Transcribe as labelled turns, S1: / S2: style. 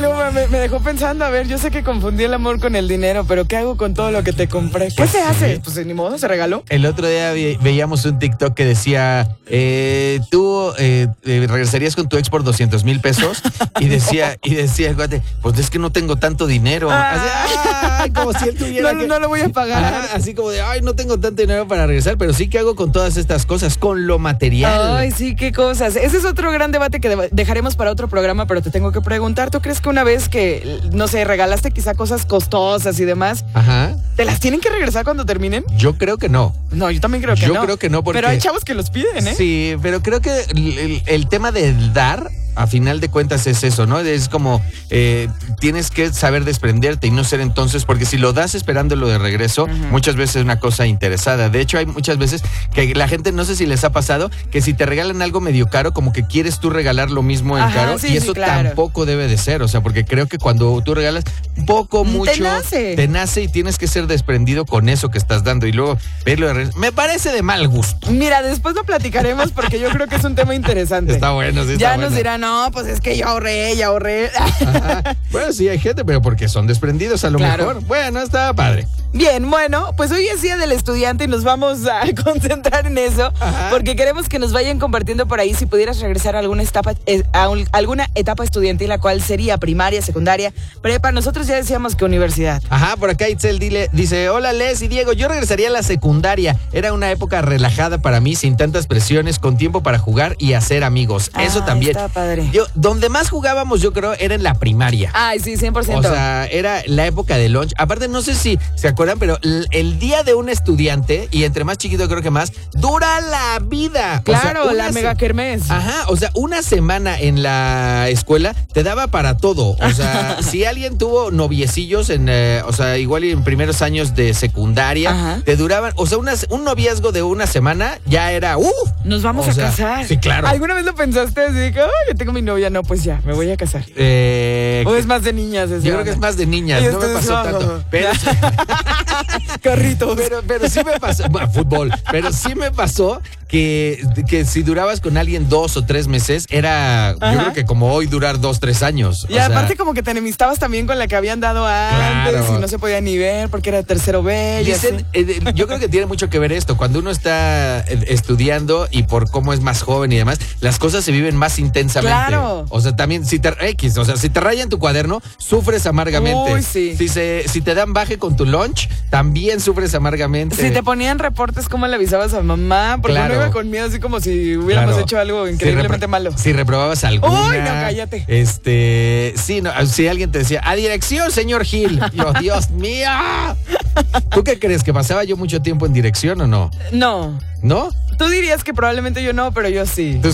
S1: luego me dejó pensando, a ver, yo sé que confundí el amor con el dinero, pero ¿qué hago con todo lo que te compré? ¿Qué se hace? Pues ni modo, se regaló.
S2: El otro día veíamos un TikTok que decía, tú regresarías con tu ex por 200,000 pesos y decía el cuate, pues es que no tengo tanto dinero. Así, como si él tuviera
S1: no lo voy a pagar.
S2: Así como de, no tengo tanto dinero para regresar, pero sí que hago con todas estas cosas, con lo material.
S1: Ay, sí, qué cosas. Ese es otro gran debate que dejaremos para otro programa, pero te tengo que preguntar, ¿tú crees que una vez que, no sé, regalaste quizá cosas costosas y demás, ¿te las tienen que regresar cuando terminen?
S2: Yo creo que no.
S1: No, yo también creo que no.
S2: Yo creo que no porque...
S1: Pero hay chavos que los piden, ¿eh?
S2: Sí, pero creo que el tema de dar, a final de cuentas es eso, ¿no? Es como tienes que saber desprenderte y no ser entonces, porque si lo das esperándolo de regreso, muchas veces es una cosa interesada. De hecho, hay muchas veces que la gente, no sé si les ha pasado, que si te regalan algo medio caro, como que quieres tú regalar lo mismo en caro, y eso tampoco debe de ser, o sea, porque creo que cuando tú regalas poco, mucho, te nace y tienes que ser desprendido con eso que estás dando y luego verlo de regreso. Me parece de mal gusto.
S1: Mira, después lo platicaremos porque yo creo que es un tema interesante.
S2: Está bueno, sí,
S1: ya nos dirán, no, pues es que yo ahorré.
S2: Ajá. Bueno, sí hay gente, pero porque son desprendidos a lo mejor. Bueno, está padre.
S1: Bien, bueno, pues hoy es Día del Estudiante y nos vamos a concentrar en eso, porque queremos que nos vayan compartiendo por ahí si pudieras regresar a alguna etapa estudiantil, la cual sería primaria, secundaria, prepa. Nosotros ya decíamos que universidad.
S2: Ajá, por acá Itzel dice, hola Les y Diego, yo regresaría a la secundaria. Era una época relajada para mí, sin tantas presiones, con tiempo para jugar y hacer amigos. Eso también.
S1: Está padre.
S2: Donde más jugábamos, yo creo, era en la primaria.
S1: Ay, sí, 100%.
S2: O sea, era la época de lunch. Aparte, no sé si se acuerdan, pero el día de un estudiante, y entre más chiquito creo que más, dura la vida.
S1: Claro,
S2: o sea,
S1: la mega kermés.
S2: Ajá, o sea, una semana en la escuela te daba para todo. O sea, si alguien tuvo noviecillos o sea, igual en primeros años de secundaria, te duraban, o sea, un noviazgo de una semana ya era,
S1: nos vamos a casar.
S2: Sí, claro.
S1: ¿Alguna vez lo pensaste así que, yo tengo mi novia? No, pues ya, me voy a casar. ¿O es más de niñas?
S2: Yo creo que es más de niñas, no me pasó tanto. Pero
S1: carritos.
S2: Pero sí me pasó, fútbol, pero sí me pasó que si durabas con alguien 2 o 3 meses, era, yo creo que como hoy durar 2, 3 años.
S1: Y aparte como que te enemistabas también con la que habían dado antes, y no se podía ni ver porque era tercero B.
S2: Dicen, yo creo que tiene mucho que ver esto, cuando uno está estudiando y por cómo es más joven y demás, las cosas se viven más intensamente.
S1: Claro.
S2: O sea, también si te rayan tu cuaderno, sufres amargamente.
S1: Uy, sí.
S2: Si te dan baje con tu lunch, también sufres amargamente.
S1: Si te ponían reportes, ¿cómo le avisabas a mamá? Porque uno iba con miedo, así como si hubiéramos hecho algo increíblemente malo.
S2: Si reprobabas alguna.
S1: Uy, no, cállate.
S2: Sí, no, si alguien te decía, a dirección, señor Gil. Yo, Dios mío. ¿Tú qué crees? ¿Que pasaba yo mucho tiempo en dirección o no?
S1: No.
S2: ¿No?
S1: Tú dirías que probablemente yo no, pero yo sí.